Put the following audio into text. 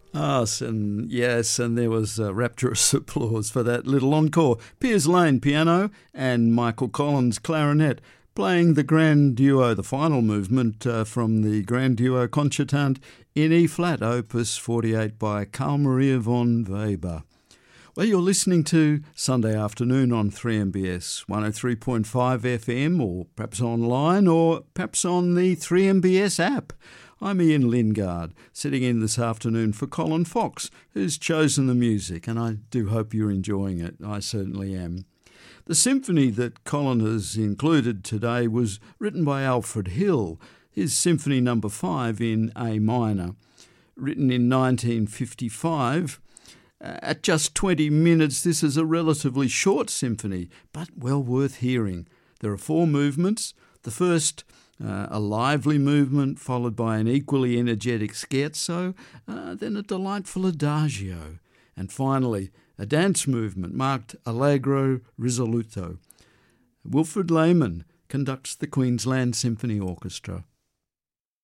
And there was rapturous applause for that little encore. Piers Lane piano and Michael Collins clarinet, playing the Grand Duo, the final movement from the Grand Duo Concertant in E-flat, Opus 48 by Carl Maria von Weber. Well, you're listening to Sunday Afternoon on 3MBS 103.5 FM, or perhaps online, or perhaps on the 3MBS app. I'm Ian Lingard, sitting in this afternoon for Colin Fox, who's chosen the music, and I do hope you're enjoying it. I certainly am. The symphony that Colin has included today was written by Alfred Hill, his Symphony No. 5 in A minor. Written in 1955, at just 20 minutes, this is a relatively short symphony, but well worth hearing. There are 4 movements. The first, a lively movement, followed by an equally energetic scherzo, then a delightful adagio, and finally a dance movement marked allegro risoluto. Wilfred Lehman conducts the Queensland Symphony Orchestra.